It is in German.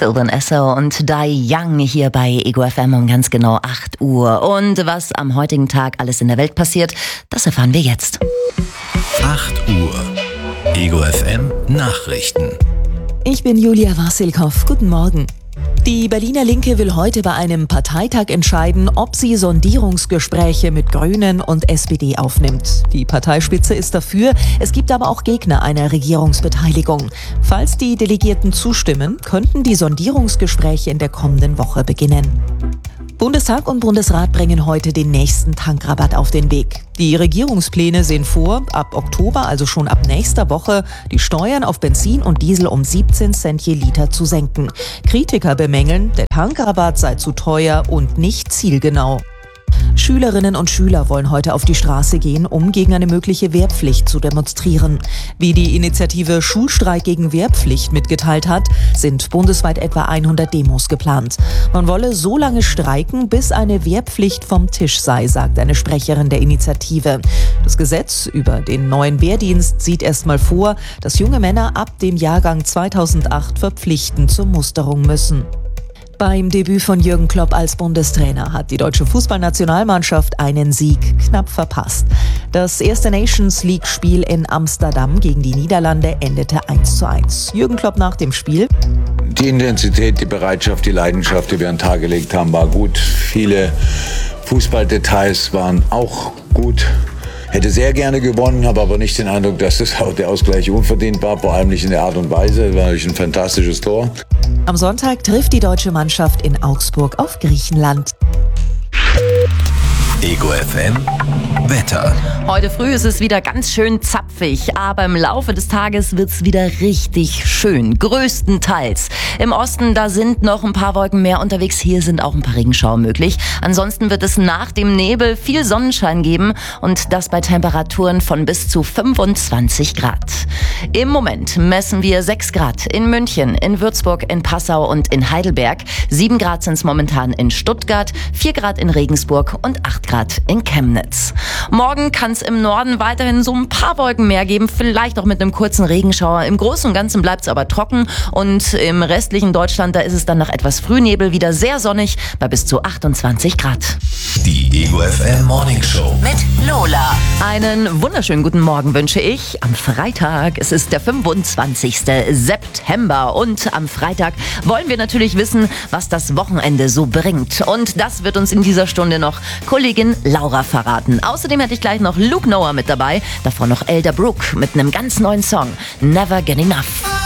Sylvan Esso und Die Young hier bei Ego FM um ganz genau 8 Uhr. Und was am heutigen Tag alles in der Welt passiert, das erfahren wir jetzt. 8 Uhr. Ego FM Nachrichten. Ich bin Julia Wassilkow. Guten Morgen. Die Berliner Linke will heute bei einem Parteitag entscheiden, ob sie Sondierungsgespräche mit Grünen und SPD aufnimmt. Die Parteispitze ist dafür, es gibt aber auch Gegner einer Regierungsbeteiligung. Falls die Delegierten zustimmen, könnten die Sondierungsgespräche in der kommenden Woche beginnen. Bundestag und Bundesrat bringen heute den nächsten Tankrabatt auf den Weg. Die Regierungspläne sehen vor, ab Oktober, also schon ab nächster Woche, die Steuern auf Benzin und Diesel um 17 Cent je Liter zu senken. Kritiker bemängeln, der Tankrabatt sei zu teuer und nicht zielgenau. Schülerinnen und Schüler wollen heute auf die Straße gehen, um gegen eine mögliche Wehrpflicht zu demonstrieren. Wie die Initiative Schulstreik gegen Wehrpflicht mitgeteilt hat, sind bundesweit etwa 100 Demos geplant. Man wolle so lange streiken, bis eine Wehrpflicht vom Tisch sei, sagt eine Sprecherin der Initiative. Das Gesetz über den neuen Wehrdienst sieht erstmal vor, dass junge Männer ab dem Jahrgang 2008 verpflichtend zur Musterung müssen. Beim Debüt von Jürgen Klopp als Bundestrainer hat die deutsche Fußballnationalmannschaft einen Sieg knapp verpasst. Das erste Nations-League-Spiel in Amsterdam gegen die Niederlande endete 1:1. Jürgen Klopp nach dem Spiel: Die Intensität, die Bereitschaft, die Leidenschaft, die wir an den Tag gelegt haben, war gut. Viele Fußballdetails waren auch gut. Hätte sehr gerne gewonnen, habe aber nicht den Eindruck, dass der Ausgleich unverdient war, vor allem nicht in der Art und Weise. Das war natürlich ein fantastisches Tor. Am Sonntag trifft die deutsche Mannschaft in Augsburg auf Griechenland. Ego FM Wetter. Heute früh ist es wieder ganz schön zapfig, aber im Laufe des Tages wird's wieder richtig schön, größtenteils. Im Osten, da sind noch ein paar Wolken mehr unterwegs, hier sind auch ein paar Regenschauer möglich. Ansonsten wird es nach dem Nebel viel Sonnenschein geben und das bei Temperaturen von bis zu 25 Grad. Im Moment messen wir 6 Grad in München, in Würzburg, in Passau und in Heidelberg. 7 Grad sind es momentan in Stuttgart, 4 Grad in Regensburg und 8 Grad in Chemnitz. Morgen kann es im Norden weiterhin so ein paar Wolken mehr geben, vielleicht auch mit einem kurzen Regenschauer. Im Großen und Ganzen bleibt es aber trocken und im restlichen Deutschland, da ist es dann nach etwas Frühnebel wieder sehr sonnig bei bis zu 28 Grad. Die Ego FM Morning Show Mit Lola. Einen wunderschönen guten Morgen wünsche ich am Freitag. Es ist der 25. September und am Freitag wollen wir natürlich wissen, was das Wochenende so bringt. Und das wird uns in dieser Stunde noch Kollegin Laura verraten. Außerdem hätte ich gleich noch Luke Noah mit dabei, davor noch Elder Brooke mit einem ganz neuen Song, Never Get Enough.